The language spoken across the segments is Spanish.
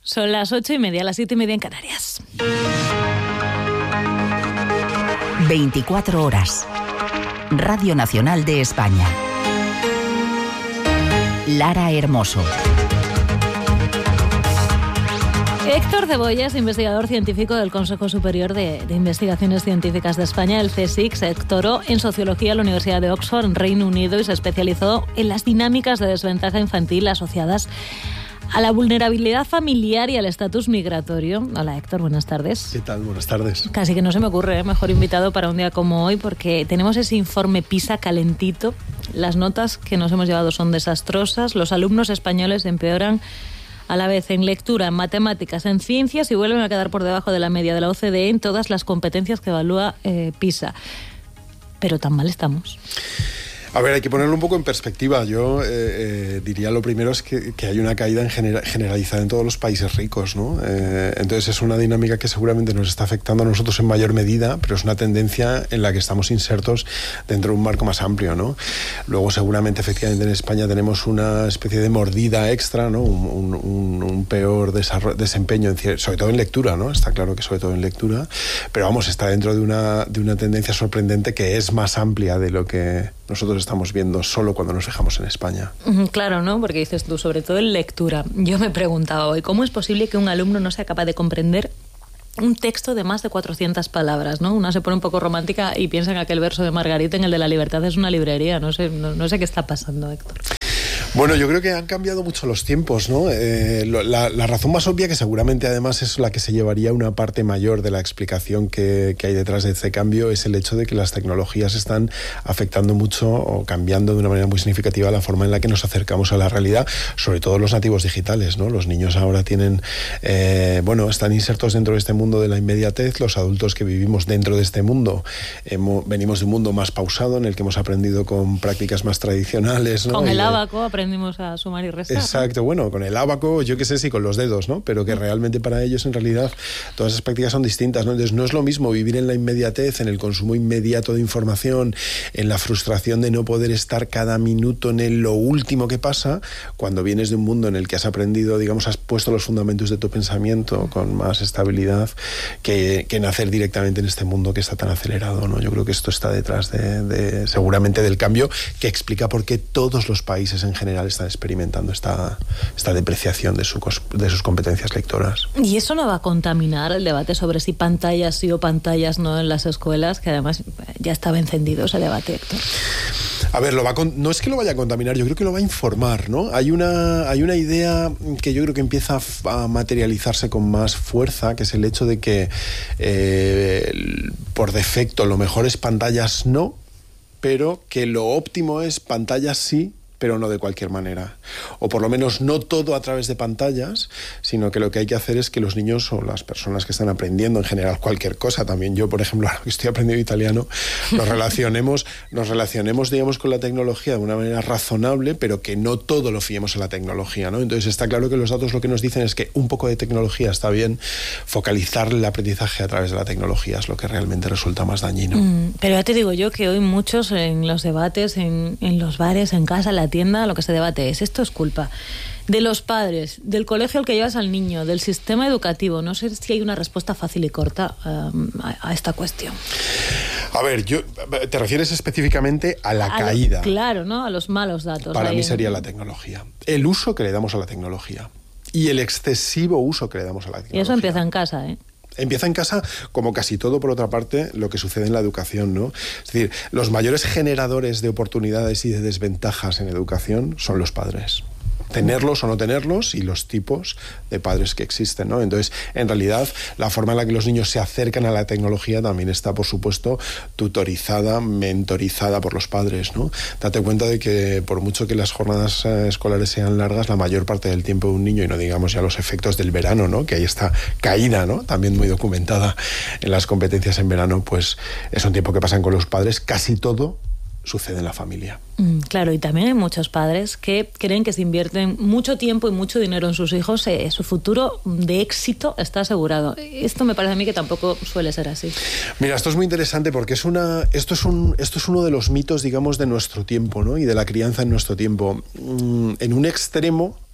Son las 8:30, las 7:30 en Canarias. 24 horas. Radio Nacional de España. Lara Hermoso. Héctor Cebollas, investigador científico del Consejo Superior de Investigaciones Científicas de España, el CSIC, se doctoró en Sociología en la Universidad de Oxford, en Reino Unido, y se especializó en las dinámicas de desventaja infantil asociadas a la vulnerabilidad familiar y al estatus migratorio. Hola Héctor, buenas tardes. ¿Qué tal? Buenas tardes. Casi que no se me ocurre, mejor invitado para un día como hoy, porque tenemos ese informe PISA calentito. Las notas que nos hemos llevado son desastrosas. Los alumnos españoles empeoran a la vez en lectura, en matemáticas, en ciencias, y vuelven a quedar por debajo de la media de la OCDE en todas las competencias que evalúa PISA. Pero tan mal estamos. A ver, hay que ponerlo un poco en perspectiva. Yo diría lo primero es que hay una caída generalizada en todos los países ricos, ¿no? Entonces es una dinámica que seguramente nos está afectando a nosotros en mayor medida, pero es una tendencia en la que estamos insertos dentro de un marco más amplio, ¿no? Luego seguramente efectivamente en España tenemos una especie de mordida extra, ¿no? Un peor desempeño, sobre todo en lectura, ¿no? Está claro que sobre todo en lectura, pero vamos, está dentro de una tendencia sorprendente que es más amplia de lo que nosotros estamos viendo solo cuando nos fijamos en España. Claro, ¿no? Porque dices tú, sobre todo en lectura. Yo me preguntaba hoy, ¿cómo es posible que un alumno no sea capaz de comprender un texto de más de 400 palabras, ¿no? Una se pone un poco romántica y piensa en aquel verso de Margarita, en el de la libertad es una librería. No sé qué está pasando, Héctor. Bueno, yo creo que han cambiado mucho los tiempos, ¿no? La razón más obvia, que seguramente además es la que se llevaría una parte mayor de la explicación que hay detrás de este cambio, es el hecho de que las tecnologías están afectando mucho o cambiando de una manera muy significativa la forma en la que nos acercamos a la realidad, sobre todo los nativos digitales, ¿no? Los niños ahora tienen, están insertos dentro de este mundo de la inmediatez. Los adultos que vivimos dentro de este mundo venimos de un mundo más pausado, en el que hemos aprendido con prácticas más tradicionales, ¿no? Con el ábaco aprendimos a sumar y restar. Exacto, ¿no? Bueno, con el ábaco, yo qué sé si con los dedos, ¿no? Pero que realmente para ellos en realidad todas esas prácticas son distintas, ¿no? Entonces no es lo mismo vivir en la inmediatez, en el consumo inmediato de información, en la frustración de no poder estar cada minuto en lo último que pasa, cuando vienes de un mundo en el que has aprendido, digamos, has puesto los fundamentos de tu pensamiento con más estabilidad, que nacer directamente en este mundo que está tan acelerado, ¿no? Yo creo que esto está detrás seguramente del cambio que explica por qué todos los países en general están experimentando esta depreciación de sus competencias lectoras. ¿Y eso no va a contaminar el debate sobre si pantallas sí o pantallas no en las escuelas? Que además ya estaba encendido ese debate, Héctor. A ver, no es que lo vaya a contaminar, yo creo que lo va a informar, ¿no? Hay una idea que yo creo que empieza a materializarse con más fuerza, que es el hecho de que por defecto lo mejor es pantallas no, pero que lo óptimo es pantallas sí, pero no de cualquier manera. O por lo menos no todo a través de pantallas, sino que lo que hay que hacer es que los niños o las personas que están aprendiendo en general cualquier cosa, también yo, por ejemplo, ahora que estoy aprendiendo italiano, nos relacionemos, digamos, con la tecnología de una manera razonable, pero que no todo lo fiemos a la tecnología, ¿no? Entonces está claro que los datos lo que nos dicen es que un poco de tecnología está bien, focalizar el aprendizaje a través de la tecnología es lo que realmente resulta más dañino. Pero ya te digo yo que hoy muchos en los debates, en los bares, en casa, en la tienda, lo que se debate es: esto es culpa de los padres, del colegio al que llevas al niño, del sistema educativo. No sé si hay una respuesta fácil y corta a esta cuestión. A ver, ¿te refieres específicamente a la caída? Claro, ¿no? A los malos datos. Para mí sería la tecnología. El uso que le damos a la tecnología y el excesivo uso que le damos a la tecnología. Y eso empieza en casa, ¿eh? Empieza en casa, como casi todo, por otra parte, lo que sucede en la educación, ¿no? Es decir, los mayores generadores de oportunidades y de desventajas en educación son los padres. Tenerlos o no tenerlos, y los tipos de padres que existen, ¿no? Entonces, en realidad, la forma en la que los niños se acercan a la tecnología también está, por supuesto, tutorizada, mentorizada por los padres, ¿no? Date cuenta de que, por mucho que las jornadas escolares sean largas, la mayor parte del tiempo de un niño, y no digamos ya los efectos del verano, ¿no? Que hay esta caída, ¿no? También muy documentada en las competencias en verano, pues es un tiempo que pasan con los padres. Casi todo sucede en la familia. Claro, y también hay muchos padres que creen que si invierten mucho tiempo y mucho dinero en sus hijos, su futuro de éxito está asegurado. Esto me parece a mí que tampoco suele ser así. Mira, esto es muy interesante porque esto es uno de los mitos, digamos, de nuestro tiempo, ¿no? Y de la crianza en nuestro tiempo. En un extremo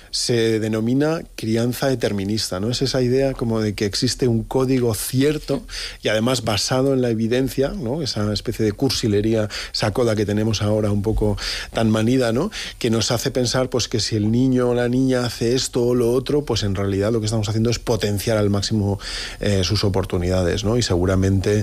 se denomina crianza determinista, ¿no? Es esa idea como de que existe un código cierto y además basado en la evidencia, ¿no? Esa especie de cursilería, esa coda que tenemos ahora un poco tan manida, ¿no? Que nos hace pensar pues que si el niño o la niña hace esto o lo otro, pues en realidad lo que estamos haciendo es potenciar al máximo sus oportunidades, ¿no? Y seguramente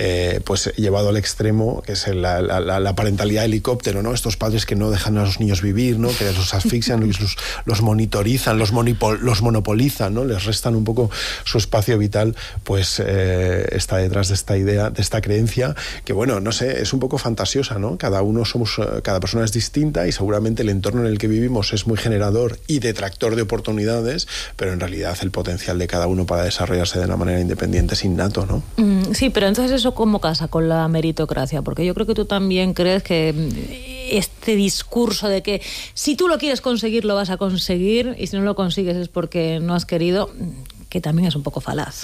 pues llevado al extremo, que es la parentalidad helicóptero, ¿no? Estos padres que no dejan a los niños vivir, ¿no? Que los asfixian, los monitorizan, los monopolizan, ¿no? Les restan un poco su espacio vital, pues está detrás de esta idea, de esta creencia, que bueno, no sé, es un poco fantasiosa, ¿no? Cada persona es distinta y seguramente el entorno en el que vivimos es muy generador y detractor de oportunidades, pero en realidad el potencial de cada uno para desarrollarse de una manera independiente es innato, ¿no? Sí, pero entonces eso ¿cómo casa con la meritocracia? Porque yo creo que tú también crees que este discurso de que si tú lo quieres conseguir, lo vas a conseguir, y si no lo consigues es porque no has querido, que también es un poco falaz.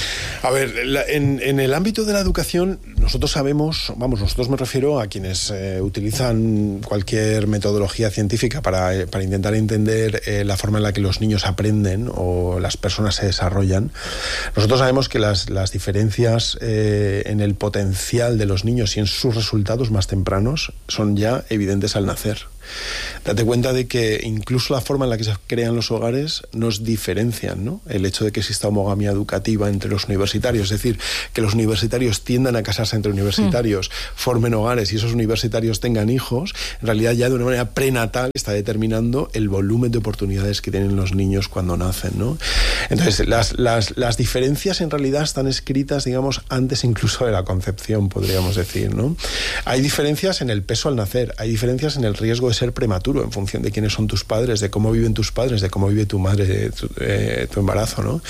A ver, en el ámbito de la educación, nosotros sabemos, nosotros me refiero a quienes utilizan cualquier metodología científica para intentar entender la forma en la que los niños aprenden o las personas se desarrollan. Nosotros sabemos que las diferencias en el potencial de los niños y en sus resultados más tempranos son ya evidentes al nacer. Date cuenta de que incluso la forma en la que se crean los hogares nos diferencian, ¿no? El hecho de que exista homogamia educativa entre los universitarios, es decir, que los universitarios tiendan a casarse entre universitarios, formen hogares y esos universitarios tengan hijos, en realidad ya de una manera prenatal está determinando el volumen de oportunidades que tienen los niños cuando nacen, ¿no? Entonces, las diferencias en realidad están escritas, digamos, antes incluso de la concepción, podríamos decir, ¿no? Hay diferencias en el peso al nacer, hay diferencias en el riesgo de ser prematuro en función de quiénes son tus padres, de cómo viven tus padres, de cómo vive tu madre tu embarazo, ¿no?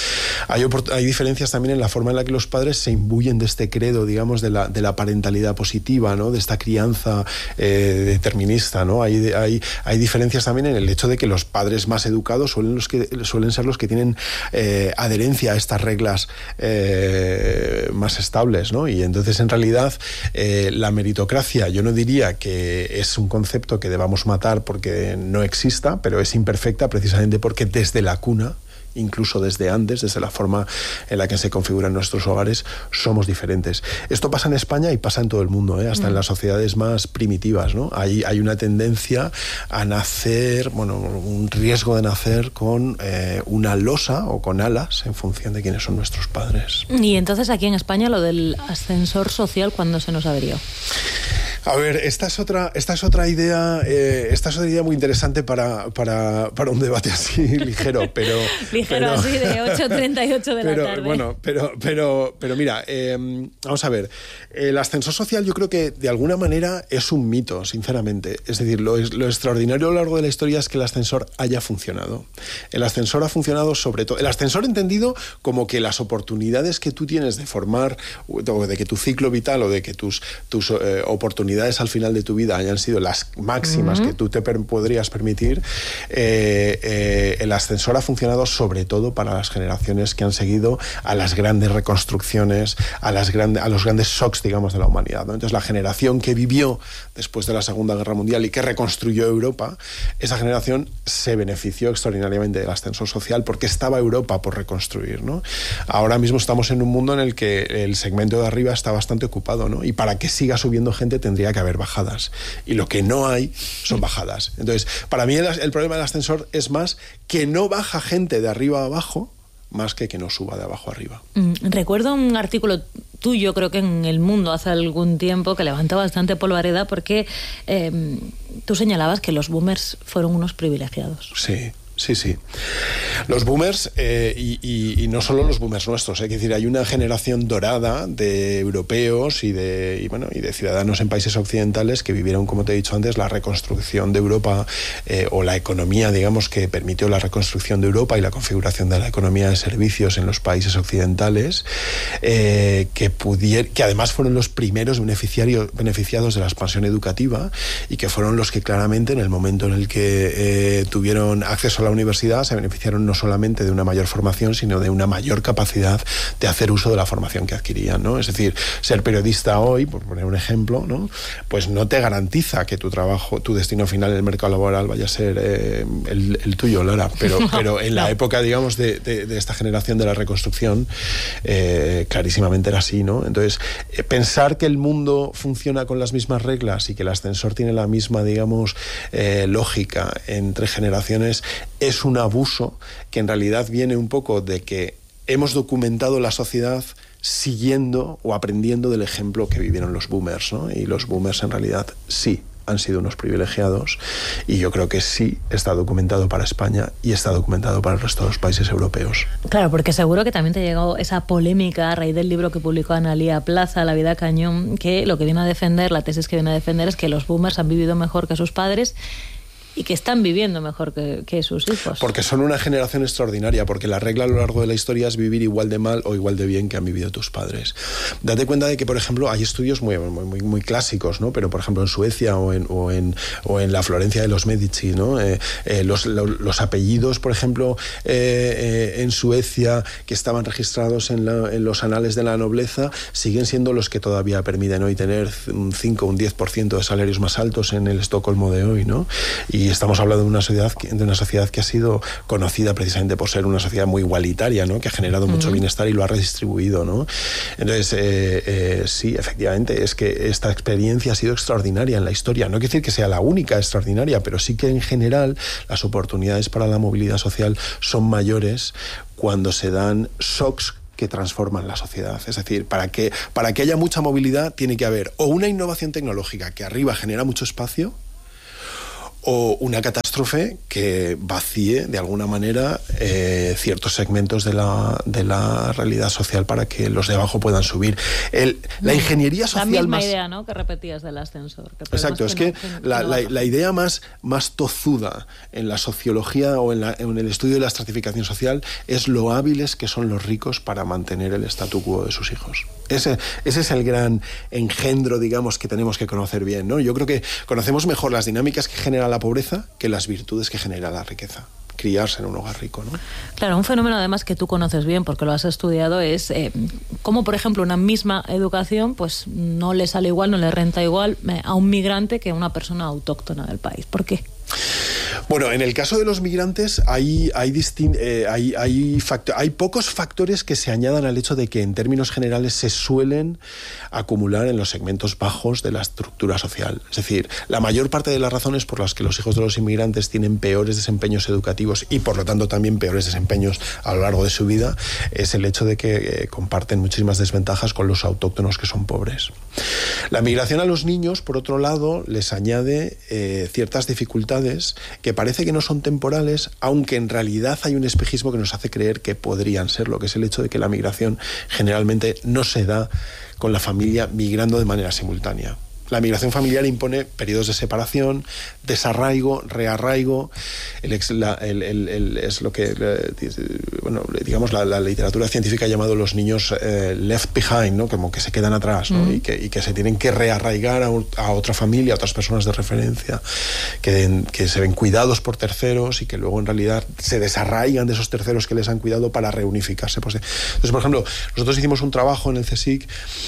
Hay diferencias también en la forma en la que los padres se imbuyen de este credo, digamos, de la parentalidad positiva, ¿no? De esta crianza determinista, ¿no? Hay diferencias también en el hecho de que los padres más educados suelen ser los que tienen adherencia a estas reglas más estables, ¿no? Y entonces en realidad la meritocracia, yo no diría que es un concepto que debamos matar porque no exista, pero es imperfecta precisamente porque desde la cuna, incluso desde antes, desde la forma en la que se configuran nuestros hogares, somos diferentes. Esto pasa en España y pasa en todo el mundo, hasta en las sociedades más primitivas, ¿no? Hay una tendencia a nacer, un riesgo de nacer con una losa o con alas en función de quiénes son nuestros padres. Y entonces aquí en España lo del ascensor social, ¿cuándo se nos averió? A ver, esta es otra idea muy interesante para un debate así ligero, pero así de 8:38 de la tarde. Bueno, pero mira, vamos a ver, el ascensor social yo creo que de alguna manera es un mito, sinceramente. Es decir, lo extraordinario a lo largo de la historia es que el ascensor haya funcionado. El ascensor ha funcionado sobre todo, el ascensor entendido como que las oportunidades que tú tienes de formar, o de que tu ciclo vital o de que tus oportunidades al final de tu vida hayan sido las máximas que tú te podrías permitir, el ascensor ha funcionado sobre todo para las generaciones que han seguido a las grandes reconstrucciones, a los grandes shocks, digamos, de la humanidad, ¿no? Entonces la generación que vivió después de la Segunda Guerra Mundial y que reconstruyó Europa, esa generación se benefició extraordinariamente del ascensor social porque estaba Europa por reconstruir, ¿no? Ahora mismo estamos en un mundo en el que el segmento de arriba está bastante ocupado, ¿no? Y para que siga subiendo gente tendría que haber bajadas, y lo que no hay son bajadas. Entonces, para mí el problema del ascensor es más que no baja gente de arriba a abajo, más que no suba de abajo a arriba. Recuerdo un artículo tuyo, creo que en El Mundo hace algún tiempo, que levantó bastante polvareda porque tú señalabas que los boomers fueron unos privilegiados. Sí. Los boomers, y no solo los boomers nuestros, es decir, hay una generación dorada de europeos y de ciudadanos en países occidentales que vivieron, como te he dicho antes, la reconstrucción de Europa, o la economía, digamos, que permitió la reconstrucción de Europa y la configuración de la economía de servicios en los países occidentales, que además fueron los primeros beneficiados de la expansión educativa y que fueron los que claramente en el momento en el que tuvieron acceso a la universidad se beneficiaron no solamente de una mayor formación, sino de una mayor capacidad de hacer uso de la formación que adquirían, ¿no? Es decir, ser periodista hoy, por poner un ejemplo, ¿no? Pues no te garantiza que tu trabajo, tu destino final en el mercado laboral vaya a ser el tuyo, Lara, pero en la época, digamos, de esta generación de la reconstrucción, clarísimamente era así, ¿no? Entonces, pensar que el mundo funciona con las mismas reglas y que el ascensor tiene la misma, digamos, lógica entre generaciones es un abuso que en realidad viene un poco de que hemos documentado la sociedad siguiendo o aprendiendo del ejemplo que vivieron los boomers, ¿no? Y los boomers en realidad sí han sido unos privilegiados, y yo creo que sí está documentado para España y está documentado para el resto de los países europeos. Claro, porque seguro que también te llegó esa polémica a raíz del libro que publicó Analía Plaza, La vida cañón, que lo que viene a defender, la tesis que viene a defender es que los boomers han vivido mejor que sus padres y que están viviendo mejor que sus hijos. Porque son una generación extraordinaria, porque la regla a lo largo de la historia es vivir igual de mal o igual de bien que han vivido tus padres. Date cuenta de que, por ejemplo, hay estudios muy clásicos, ¿no? Pero, por ejemplo, en Suecia o en la Florencia de los Medici, ¿no? Los apellidos, por ejemplo, en Suecia, que estaban registrados en los anales de la nobleza, siguen siendo los que todavía permiten hoy tener un 5 o un 10% de salarios más altos en el Estocolmo de hoy, ¿no? Y estamos hablando de una sociedad que ha sido conocida precisamente por ser una sociedad muy igualitaria, ¿no? Que ha generado mucho bienestar y lo ha redistribuido, ¿no? Entonces, sí, efectivamente, es que esta experiencia ha sido extraordinaria en la historia. No quiere decir que sea la única extraordinaria, pero sí que en general las oportunidades para la movilidad social son mayores cuando se dan shocks que transforman la sociedad. Es decir, para que haya mucha movilidad tiene que haber o una innovación tecnológica que arriba genera mucho espacio, o una catástrofe que vacíe de alguna manera ciertos segmentos de la realidad social para que los de abajo puedan subir. La ingeniería social la misma idea, ¿no?, que repetías del ascensor. Exacto, es que la idea más tozuda en la sociología o en el estudio de la estratificación social es lo hábiles que son los ricos para mantener el statu quo de sus hijos. Ese es el gran engendro, digamos, que tenemos que conocer bien, ¿no? Yo creo que conocemos mejor las dinámicas que genera la pobreza que las virtudes que genera la riqueza. Criarse en un hogar rico, ¿no? Claro, un fenómeno además que tú conoces bien porque lo has estudiado es cómo, por ejemplo, una misma educación pues no le sale igual, no le renta igual a un migrante que a una persona autóctona del país. ¿Por qué? Bueno, en el caso de los migrantes hay pocos factores que se añadan al hecho de que en términos generales se suelen acumular en los segmentos bajos de la estructura social. Es decir, la mayor parte de las razones por las que los hijos de los inmigrantes tienen peores desempeños educativos y por lo tanto también peores desempeños a lo largo de su vida es el hecho de que comparten muchísimas desventajas con los autóctonos que son pobres. La migración a los niños, por otro lado, les añade ciertas dificultades que parece que no son temporales, aunque en realidad hay un espejismo que nos hace creer que podrían serlo, que es el hecho de que la migración generalmente no se da con la familia migrando de manera simultánea. La migración familiar impone periodos de separación, desarraigo, rearraigo. Es lo que, bueno, digamos, la literatura científica ha llamado los niños left behind, ¿no? Como que se quedan atrás, ¿no? Y que se tienen que rearraigar a otra familia, a otras personas de referencia, que se ven cuidados por terceros y que luego en realidad se desarraigan de esos terceros que les han cuidado para reunificarse. Entonces, por ejemplo, nosotros hicimos un trabajo en el CSIC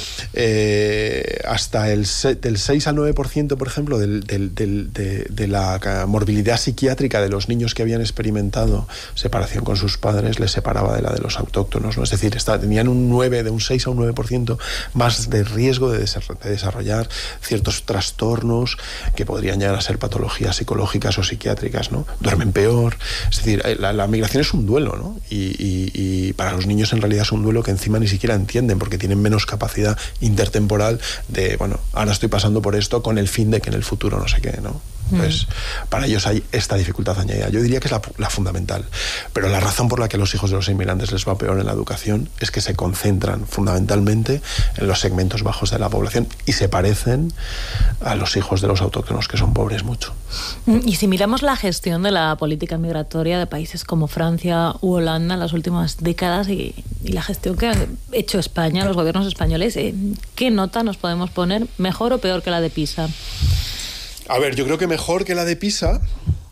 hasta del 6 al 9%, por ejemplo, de la morbilidad psiquiátrica de los niños que habían experimentado separación con sus padres les separaba de la de los autóctonos, ¿no? Es decir, tenían de un 6 a un 9% más de riesgo de desarrollar ciertos trastornos que podrían llegar a ser patologías psicológicas o psiquiátricas, ¿no? Duermen peor. Es decir, la migración es un duelo, ¿no? Y para los niños en realidad es un duelo que encima ni siquiera entienden porque tienen menos capacidad intertemporal de, bueno, ahora estoy pasando por esto con el fin de que en el futuro no sé qué, ¿no? Entonces, para ellos hay esta dificultad añadida. Yo diría que es la fundamental. Pero la razón por la que a los hijos de los inmigrantes les va peor en la educación es que se concentran fundamentalmente en los segmentos bajos de la población y se parecen a los hijos de los autóctonos, que son pobres mucho. Y si miramos la gestión de la política migratoria de países como Francia u Holanda en las últimas décadas y la gestión que ha hecho España, los gobiernos españoles, ¿qué nota nos podemos poner? ¿Mejor o peor que la de Pisa? A ver, yo creo que mejor que la de Pisa,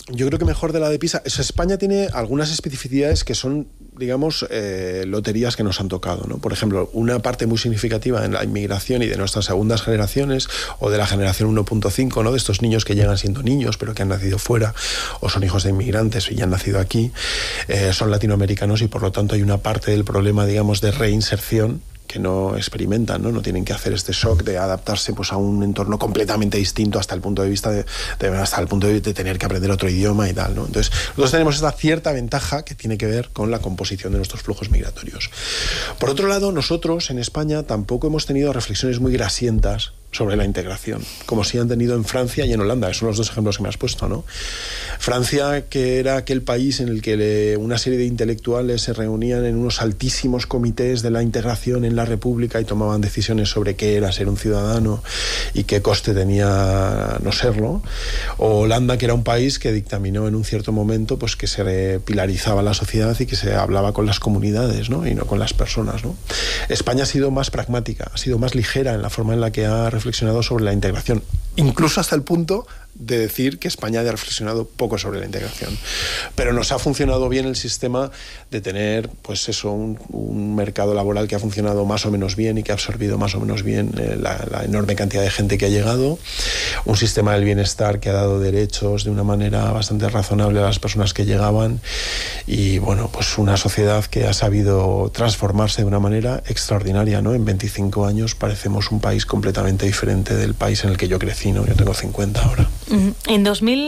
Yo creo que mejor de la de PISA. España tiene algunas especificidades que son, digamos, loterías que nos han tocado, ¿no? Por ejemplo, una parte muy significativa en la inmigración y de nuestras segundas generaciones, o de la generación 1.5, ¿no? De estos niños que llegan siendo niños pero que han nacido fuera, o son hijos de inmigrantes y ya han nacido aquí, son latinoamericanos, y por lo tanto hay una parte del problema, digamos, de reinserción que no experimentan, ¿no? No tienen que hacer este shock de adaptarse, pues, a un entorno completamente distinto hasta el punto de vista de tener que aprender otro idioma y tal, ¿no? Entonces, nosotros tenemos esta cierta ventaja que tiene que ver con la composición de nuestros flujos migratorios. Por otro lado, nosotros en España tampoco hemos tenido reflexiones muy grasientas sobre la integración, como sí han tenido en Francia y en Holanda. Esos son los dos ejemplos que me has puesto, ¿no? Francia, que era aquel país en el que una serie de intelectuales se reunían en unos altísimos comités de la integración en la República y tomaban decisiones sobre qué era ser un ciudadano y qué coste tenía no serlo. O Holanda, que era un país que dictaminó en un cierto momento, pues, que se pilarizaba la sociedad y que se hablaba con las comunidades, ¿no? Y no con las personas, ¿no? España ha sido más pragmática, ha sido más ligera en la forma en la que ha reflexionado sobre la integración, incluso hasta el punto de decir que España ha reflexionado poco sobre la integración. Pero nos ha funcionado bien el sistema de tener, pues eso, un mercado laboral que ha funcionado más o menos bien y que ha absorbido más o menos bien la enorme cantidad de gente que ha llegado, un sistema del bienestar que ha dado derechos de una manera bastante razonable a las personas que llegaban, y bueno, pues una sociedad que ha sabido transformarse de una manera extraordinaria, ¿no? En 25 años parecemos un país completamente diferente del país en el que yo crecí, ¿no? Yo tengo 50 ahora. En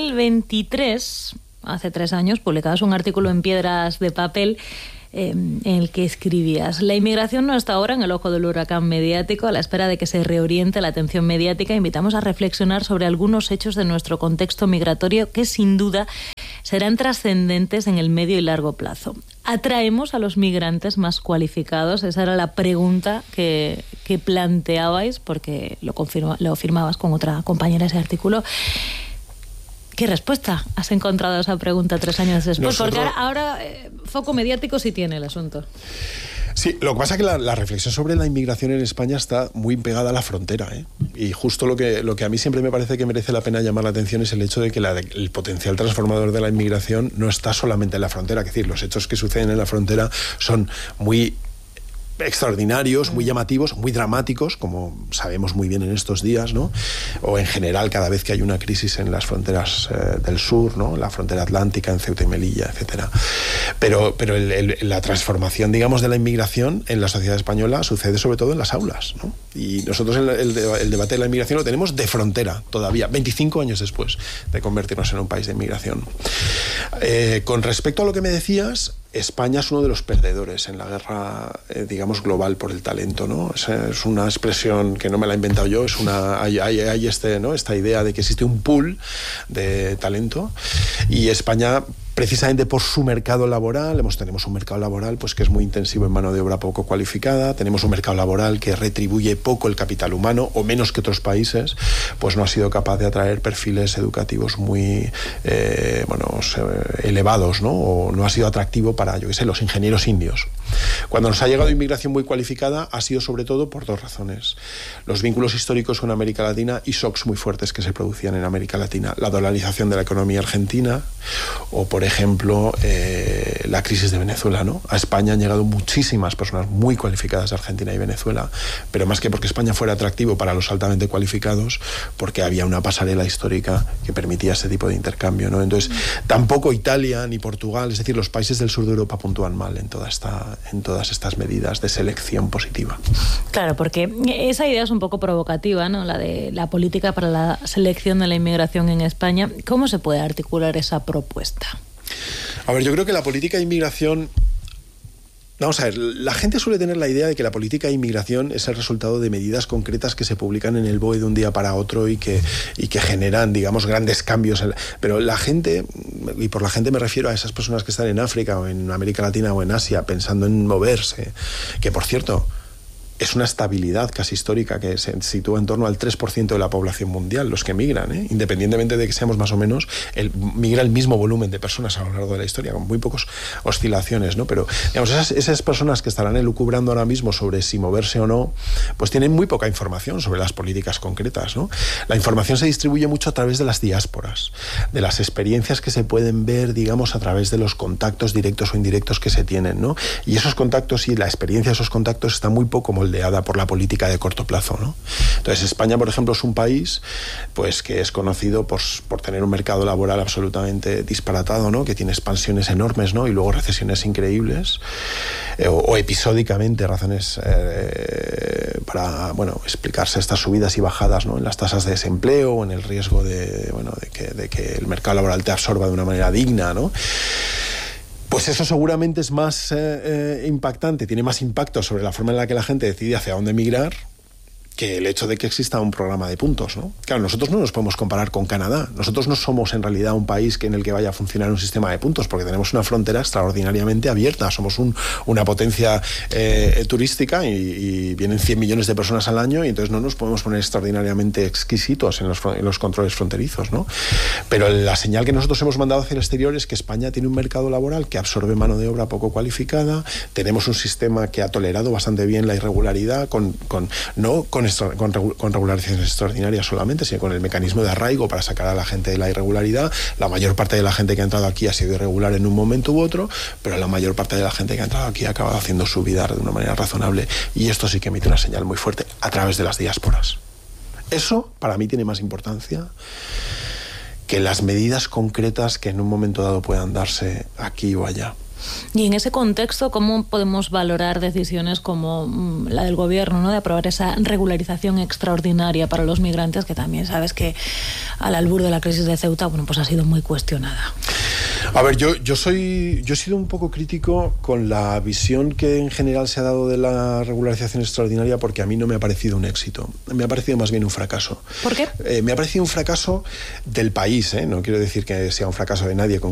2023, hace 3 años, publicabas un artículo en Piedras de Papel en el que escribías: la inmigración no está ahora en el ojo del huracán mediático. A la espera de que se reoriente la atención mediática, invitamos a reflexionar sobre algunos hechos de nuestro contexto migratorio que sin duda serán trascendentes en el medio y largo plazo. ¿Atraemos a los migrantes más cualificados? Esa era la pregunta que planteabais, porque lo firmabas con otra compañera ese artículo. ¿Qué respuesta has encontrado a esa pregunta 3 años después? Porque ahora foco mediático sí tiene el asunto. Sí, lo que pasa es que la reflexión sobre la inmigración en España está muy pegada a la frontera, ¿eh? Y justo lo que a mí siempre me parece que merece la pena llamar la atención es el hecho de que el potencial transformador de la inmigración no está solamente en la frontera. Es decir, los hechos que suceden en la frontera son muy extraordinarios, muy llamativos, muy dramáticos, como sabemos muy bien en estos días, ¿no? O en general cada vez que hay una crisis en las fronteras del sur, ¿no? La frontera atlántica, en Ceuta y Melilla, etcétera. Pero la transformación, digamos, de la inmigración en la sociedad española sucede sobre todo en las aulas, ¿no? Y nosotros el debate de la inmigración lo tenemos de frontera todavía, 25 años después de convertirnos en un país de inmigración. Con respecto a lo que me decías, España es uno de los perdedores en la guerra, digamos, global por el talento, ¿no? Es una expresión que no me la he inventado yo, hay esta idea de que existe un pool de talento, y España, precisamente por su mercado laboral, tenemos un mercado laboral, pues, que es muy intensivo en mano de obra poco cualificada, tenemos un mercado laboral que retribuye poco el capital humano, o menos que otros países, pues no ha sido capaz de atraer perfiles educativos muy elevados, ¿no? O no ha sido atractivo para, yo qué sé, los ingenieros indios. Cuando nos ha llegado inmigración muy cualificada ha sido sobre todo por 2 razones: los vínculos históricos con América Latina y shocks muy fuertes que se producían en América Latina, la dolarización de la economía argentina, o por ejemplo la crisis de Venezuela, ¿no? A España han llegado muchísimas personas muy cualificadas de Argentina y Venezuela, pero más que porque España fuera atractivo para los altamente cualificados, porque había una pasarela histórica que permitía ese tipo de intercambio, ¿no? Entonces, tampoco Italia ni Portugal, es decir, los países del sur de Europa puntúan mal en todas estas medidas de selección positiva. Claro, porque esa idea es un poco provocativa, ¿no? La de la política para la selección de la inmigración en España. ¿Cómo se puede articular esa propuesta? A ver, yo creo que la política de inmigración... Vamos a ver, la gente suele tener la idea de que la política de inmigración es el resultado de medidas concretas que se publican en el BOE de un día para otro y que generan, digamos, grandes cambios. Pero la gente, y por la gente me refiero a esas personas que están en África o en América Latina o en Asia pensando en moverse, que por cierto, es una estabilidad casi histórica que se sitúa en torno al 3% de la población mundial, los que migran, independientemente de que seamos más o menos, migra el mismo volumen de personas a lo largo de la historia, con muy pocas oscilaciones, ¿no? Pero, digamos, esas personas que estarán elucubrando ahora mismo sobre si moverse o no, pues tienen muy poca información sobre las políticas concretas, ¿no? La información se distribuye mucho a través de las diásporas, de las experiencias que se pueden ver, digamos, a través de los contactos directos o indirectos que se tienen, ¿no? Y esos contactos y la experiencia de esos contactos está muy poco moldeada por la política de corto plazo, ¿no? Entonces, España, por ejemplo, es un país pues que es conocido por tener un mercado laboral absolutamente disparatado, ¿no? Que tiene expansiones enormes, ¿no? Y luego recesiones increíbles, o episódicamente razones para, bueno, explicarse estas subidas y bajadas, ¿no? En las tasas de desempleo o en el riesgo de que el mercado laboral te absorba de una manera digna, ¿no? Pues eso seguramente es más impactante, tiene más impacto sobre la forma en la que la gente decide hacia dónde migrar que el hecho de que exista un programa de puntos, ¿no? Claro, nosotros no nos podemos comparar con Canadá. Nosotros no somos en realidad un país en el que vaya a funcionar un sistema de puntos, porque tenemos una frontera extraordinariamente abierta. Somos una potencia turística y vienen 100 millones de personas al año, y entonces no nos podemos poner extraordinariamente exquisitos en los controles fronterizos, ¿no? Pero la señal que nosotros hemos mandado hacia el exterior es que España tiene un mercado laboral que absorbe mano de obra poco cualificada, tenemos un sistema que ha tolerado bastante bien la irregularidad, no con regularizaciones extraordinarias solamente, sino con el mecanismo de arraigo para sacar a la gente de la irregularidad. La mayor parte de la gente que ha entrado aquí ha sido irregular en un momento u otro, pero la mayor parte de la gente que ha entrado aquí ha acabado haciendo su vida de una manera razonable, y esto sí que emite una señal muy fuerte a través de las diásporas. Eso para mí tiene más importancia que las medidas concretas que en un momento dado puedan darse aquí o allá. Y en ese contexto, ¿cómo podemos valorar decisiones como la del gobierno, ¿no? De aprobar esa regularización extraordinaria para los migrantes, que también sabes que al albur de la crisis de Ceuta, bueno, pues ha sido muy cuestionada? A ver, yo he sido un poco crítico con la visión que en general se ha dado de la regularización extraordinaria, porque a mí no me ha parecido un éxito. Me ha parecido más bien un fracaso. ¿Por qué? Me ha parecido un fracaso del país, ¿eh? No quiero decir que sea un fracaso de nadie